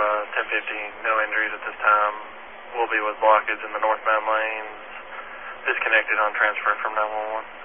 1050, no injuries at this time. We'll be with blockage in the northbound lanes, disconnected on transfer from 911.